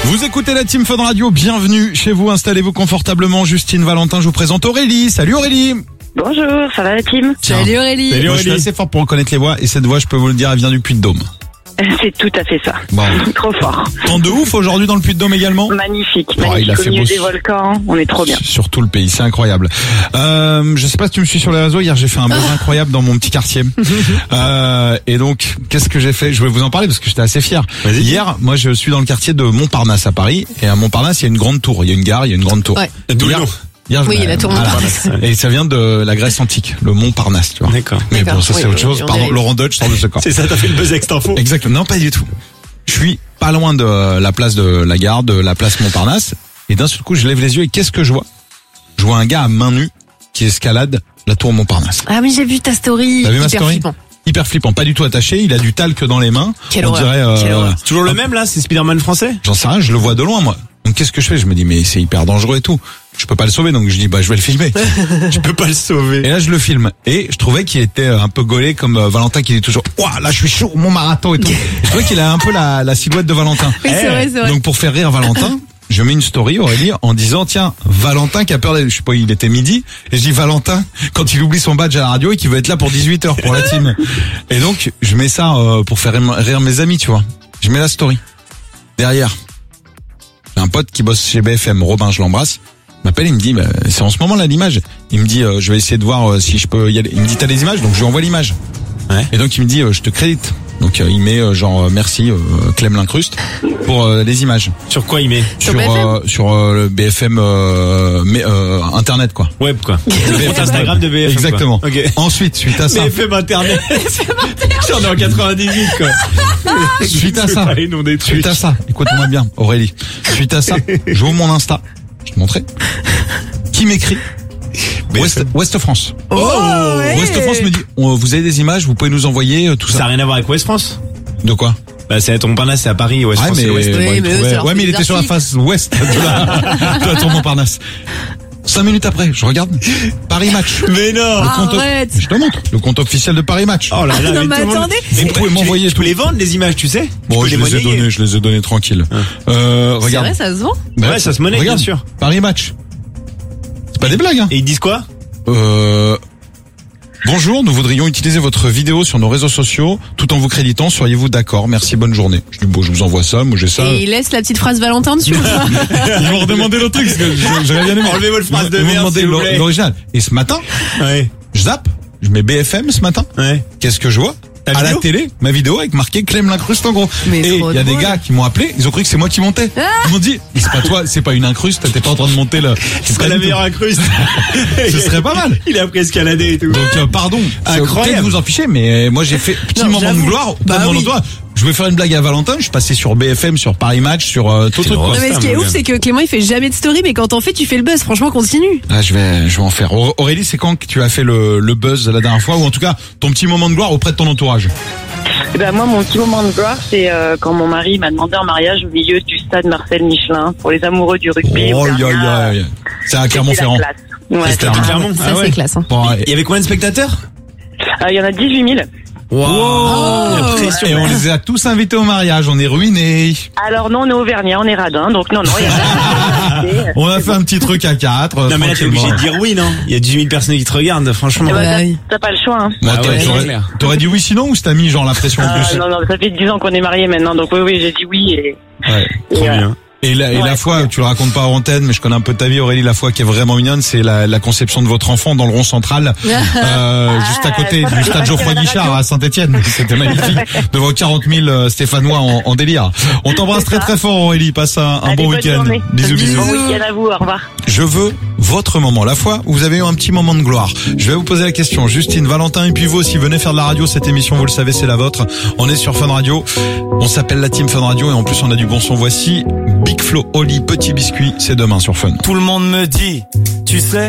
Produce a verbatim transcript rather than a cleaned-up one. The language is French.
Vous écoutez la Team Fun Radio, bienvenue chez vous, installez-vous confortablement. Justine, Valentin, je vous présente Aurélie. Salut Aurélie. Bonjour, ça va la team? Salut Aurélie. Salut Aurélie. Moi, je suis assez fort pour reconnaître les voix et cette voix, je peux vous le dire, elle vient du Puy-de-Dôme. C'est tout à fait ça. Bon. Trop fort. Temps de ouf aujourd'hui dans le Puy-de-Dôme également. Magnifique, Oh, magnifique. il a fait Au milieu beau des su- volcans, on est trop bien. Sur tout le pays, c'est incroyable. Euh, je sais pas si tu me suis sur les réseaux, hier j'ai fait un buzz incroyable dans mon petit quartier. Euh, et donc, qu'est-ce que j'ai fait? Je vais vous en parler parce que j'étais assez fier. Vas-y. Hier, moi je suis dans le quartier de Montparnasse à Paris. Et à Montparnasse, il y a une grande tour. Il y a une gare, il y a une grande tour. Ouais. D'où le Hier- nom. hier, Oui, je- la tour voilà. Montparnasse. Et ça vient de la Grèce antique, le Montparnasse, tu vois. D'accord. Mais D'accord. bon, ça c'est Oui, autre chose. oui, on Pardon, est- Laurent Dodge sort de ce corps. C'est ça, t'as fait le buzz extra-info. Exactement. Non, pas du tout. Je suis pas loin de la place de la gare, de la place Montparnasse. Et d'un seul coup, je lève les yeux et qu'est-ce que je vois? Je vois un gars à main nue qui escalade la tour Montparnasse. Ah oui, j'ai vu ta story. T'as vu ma Hyper story? flippant. Hyper flippant, pas du tout attaché. Il a du talc dans les mains. Quelle On horreur. dirait, euh, Quelle horreur. C'est toujours le même là, c'est Spider-Man français. j'en sais rien, je le vois de loin, moi. Donc qu'est-ce que je fais? Je me dis, mais c'est hyper dangereux et tout. Je peux pas le sauver, donc je dis, bah, je vais le filmer. Tu peux pas le Et sauver. là, je le filme. Et je trouvais qu'il était un peu gaulé comme euh, Valentin qui dit toujours, ouah, là, je suis chaud, mon marathon et tout. Je trouvais qu'il a un peu la, la silhouette de Valentin. Oui, c'est vrai, c'est vrai. Donc pour faire rire Valentin, je mets une story, Aurélie, en disant, tiens, Valentin qui a peur d'aller, je sais pas, il était midi, et je dis Valentin, quand il oublie son badge à la radio et qu'il veut être là pour dix-huit heures pour la team. Et donc, je mets ça euh, pour faire rire mes amis, tu vois. Je mets la story. Derrière, j'ai un pote qui bosse chez B F M, Robin, je l'embrasse. Il m'appelle, il me dit, bah, c'est en ce moment là l'image. Il me dit, euh, je vais essayer de voir euh, si je peux y aller. Il me dit, t'as les images, donc je lui envoie l'image. Ouais. Et donc il me dit, euh, je te crédite. Donc euh, il met euh, genre euh, merci euh, Clem Lincruste pour euh, les images Sur quoi il met? Sur sur B F M? euh, sur euh, le B F M euh, mais euh, internet quoi. Web quoi. Le B F M compte Instagram de B F M. quoi. Exactement. Ok. Ensuite, suite à ça, B F M internet. On est en quatre-vingt-dix-huit quoi. suite à C'est ça, pas les noms des trucs. suite à ça, écoute-moi bien, Aurélie. Suite à ça, j'ouvre mon Insta, je te montrais. Qui m'écrit? Ouest, Ouest France. Oh, ouais. Ouest France me dit, on- vous avez des images, vous pouvez nous envoyer euh, tout Ça ça. a rien à voir avec Ouest France. De quoi? Bah c'est à Montparnasse, c'est à Paris. Ouest Ouais, France, mais, c'est Ouest. Oui, bon, il mais eux, trouvait- ça leur ouais, fait mais il des était sur la articles. face ouest de la, de la tour Montparnasse. Cinq minutes après, je regarde Paris Match. Mais non. Le compte- Arrête. Je te montre le compte officiel de Paris Match. Oh là là. Non, mais tout le monde- attendez. Mais Vous pouvez tu- m'envoyer Tu peux tout. les vendre les images, tu sais. Bon, Tu je peux les ai monnayer. donnés, je les ai donnés tranquille. Euh, C'est regarde. vrai, ça se vend? Bah, Ouais, ça se monnaie, regarde. bien sûr. Paris Match. C'est pas des blagues, hein. Et ils disent quoi? Euh, bonjour, nous voudrions utiliser votre vidéo sur nos réseaux sociaux tout en vous créditant. Seriez-vous d'accord? Merci, bonne journée. Je dis, bon, je vous envoie ça, moi j'ai ça. Et il laisse la petite phrase Valentin dessus. Ils m'ont redemandé l'autre truc, parce que je- j'aurais bien aimé. Enlevez votre phrase de Ils m'ont merde, demandé s'il vous l'or- plaît. l'original. Et ce matin, Ouais. je zappe, je mets B F M ce matin. Ouais. Qu'est-ce que je vois? Ta À la vidéo télé, ma vidéo avec marqué Clem Lincruste en gros. Mais et trop il y a des drôle. gars qui m'ont appelé, ils ont cru que c'est moi qui montais. Ils m'ont dit, mais c'est pas toi, c'est pas une incruste, t'es pas en train de monter le. Ce serait la meilleure incruste. Ce serait pas mal. Il a appris à escalader et tout. Donc euh, pardon, c'est Incroyable. peut-être vous en fichez, mais euh, moi j'ai fait petit Non, moment de j'avoue. gloire auprès Bah de mon oui. entourage. Je vais faire une blague à Valentin, je suis passé sur B F M, sur Paris Match, sur euh, tout le truc. drôle. quoi. Non, mais ce qui est ouf, c'est que Clément, il fait jamais de story, mais quand t'en fais, tu fais le buzz. Franchement, continue. Ah, je vais, je vais en faire. Aur- Aurélie, c'est quand que tu as fait le, le buzz la dernière fois, ou en tout cas ton petit moment de gloire auprès de ton entourage? Eh ben, moi, mon petit moment de gloire, c'est euh, quand mon mari m'a demandé en mariage au milieu du stade Marcel Michelin pour les amoureux du rugby. Oh, au ya, Bernard. ya, ya. C'est à C'était la Clermont-Ferrand. classe. Ouais, C'était c'est un ça. Clermont. Ça, Ah ouais. c'est classe. Hein. Bon, et- Il y avait combien de spectateurs? Euh, Il y en a dix-huit mille. Wow. Oh. Pression. Et on les a tous invités au mariage, on est ruinés. Alors non, on est auvergnat, on est radin, donc non, non, il y a On a fait un petit truc à quatre. Non mais là t'es tranquillement. obligé de dire oui non. Il y a dix-huit mille personnes qui te regardent franchement. Eh ben, Ouais, t'as- oui. t'as pas le choix, hein. Bon, Ah t'aurais- ouais, t'aurais- c'est clair. T'aurais dit oui sinon ou t'as mis genre la pression en Euh, plus? non, non, ça fait dix ans qu'on est mariés maintenant, donc oui, oui, j'ai dit oui et... Ouais. Trop et, euh, bien. Et la, et Ouais. la fois, tu le racontes pas en antenne, mais je connais un peu ta vie, Aurélie, la fois qui est vraiment mignonne, c'est la, la conception de votre enfant dans le rond central, euh, juste à côté ça, du c'est stade pas Geoffroy à la Guichard radio. à Saint-Etienne. C'était magnifique. Devant quarante mille euh, Stéphanois en, en délire. On t'embrasse C'est très ça. très fort, Aurélie. Passe un, un Allez, bon bonne week-end. journée. Bisous, bisous. Bon week-end à vous, au revoir. Je veux votre moment. La fois où vous avez eu un petit moment de gloire. Je vais vous poser la question. Justine, Valentin et puis vous aussi, venez faire de la radio. Cette émission, vous le savez, c'est la vôtre. On est sur Fun Radio. On s'appelle la Team Fun Radio et en plus on a du bon son. Voici Big Flo, Oli, Petit Biscuit. C'est demain sur Fun. Tout le monde me dit, tu sais,